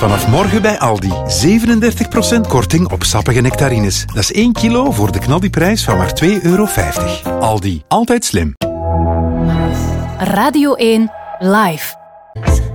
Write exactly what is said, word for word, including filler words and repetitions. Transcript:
Vanaf morgen bij Aldi. zevenendertig procent korting op sappige nectarines. Dat is één kilo voor de knaldiprijs van maar twee euro vijftig. Aldi. Altijd slim. Radio één Live.